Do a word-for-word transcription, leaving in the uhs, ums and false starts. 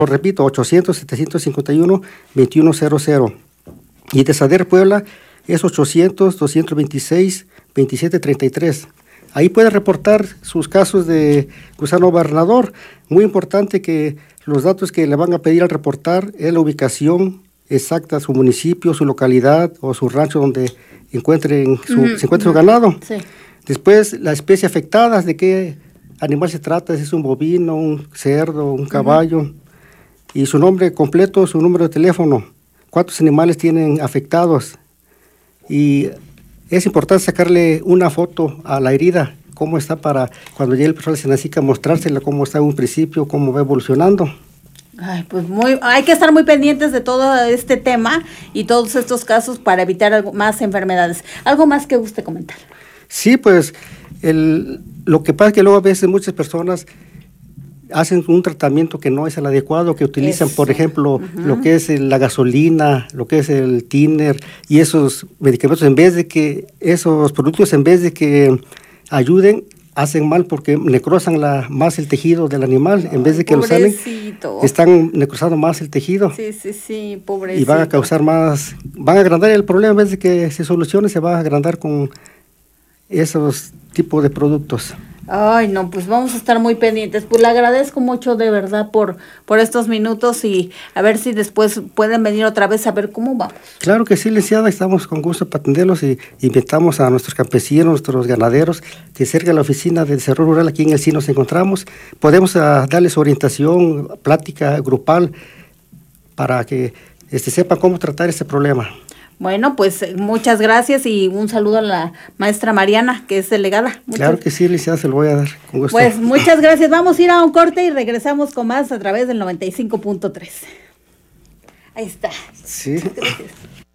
repito, ochocientos, setecientos cincuenta y uno, veintiuno cero cero. Y de Sader Puebla es ochocientos, doscientos veintiséis, veintisiete treinta y tres. Ahí puede reportar sus casos de gusano barrenador. Muy importante que los datos que le van a pedir al reportar es la ubicación exacta, su municipio, su localidad o su rancho donde encuentren su, uh-huh, se encuentre uh-huh. su ganado. Sí. Después, la especie afectada, de qué animal se trata, si es un bovino, un cerdo, un caballo, uh-huh. y su nombre completo, su número de teléfono, cuántos animales tienen afectados. Y es importante sacarle una foto a la herida, cómo está para cuando llegue el personal de Senacica mostrársela, cómo está en un principio, cómo va evolucionando. Ay, pues muy, hay que estar muy pendientes de todo este tema y todos estos casos para evitar algo, más enfermedades. ¿Algo más que guste comentar? Sí, pues el, lo que pasa es que luego a veces muchas personas hacen un tratamiento que no es el adecuado, que utilizan, Eso. por ejemplo, uh-huh. lo que es la gasolina, lo que es el thinner y esos medicamentos, en vez de que esos productos, en vez de que ayuden, hacen mal porque necrosan la, más el tejido del animal. En vez de que pobrecito. Lo salen, están necrosando más el tejido. Sí, sí, sí, pobrecito. Y van a causar más, van a agrandar el problema, en vez de que se solucione, se va a agrandar con esos tipos de productos. Ay, no, pues vamos a estar muy pendientes. Pues le agradezco mucho de verdad por, por estos minutos y a ver si después pueden venir otra vez a ver cómo vamos. Claro que sí, licenciada, estamos con gusto para atenderlos y invitamos a nuestros campesinos, nuestros ganaderos, que cerca de la oficina de desarrollo rural, aquí en el C I N nos encontramos. Podemos uh, darles orientación, plática grupal, para que este, sepan cómo tratar este problema. Bueno, pues muchas gracias y un saludo a la maestra Mariana, que es delegada. Muchas... Claro que sí, licenciada, se lo voy a dar con gusto. Pues muchas gracias. Vamos a ir a un corte y regresamos con más a través del noventa y cinco punto tres. Ahí está. Sí. Gracias.